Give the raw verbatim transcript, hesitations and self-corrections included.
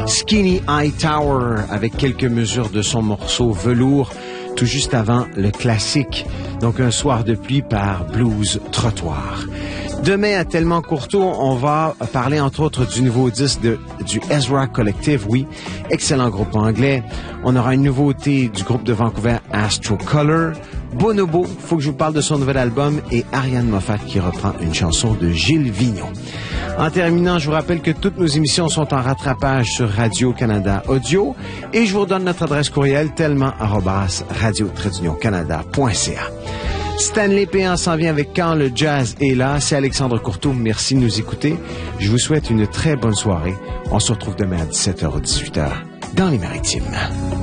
Skinny Hightower avec quelques mesures de son morceau Velours, tout juste avant le classique. Donc un soir de pluie par Blues Trottoir. Demain, à Tellement Courteau, on va parler entre autres du nouveau disque de, du Ezra Collective, oui, excellent groupe anglais. On aura une nouveauté du groupe de Vancouver Astro Color. Bonobo, faut que je vous parle de son nouvel album, et Ariane Moffat qui reprend une chanson de Gilles Vignon. En terminant, je vous rappelle que toutes nos émissions sont en rattrapage sur Radio-Canada Audio, et je vous redonne notre adresse courriel tellement arobase radio tiret canada point c a. Stanley Péan s'en vient avec Quand le jazz est là. C'est Alexandre Courteau. Merci de nous écouter. Je vous souhaite une très bonne soirée. On se retrouve demain à dix-sept heures ou dix-huit heures dans les Maritimes.